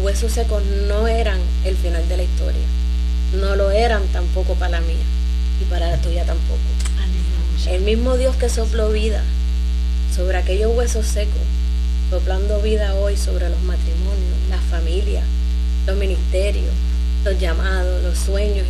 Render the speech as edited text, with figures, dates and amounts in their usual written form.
huesos secos no eran el final de la historia. No lo eran tampoco para la mía y para la tuya tampoco. Aleluya. El mismo Dios que sopló vida sobre aquellos huesos secos, soplando vida hoy sobre los matrimonios, las familias, los ministerios, los llamados, los sueños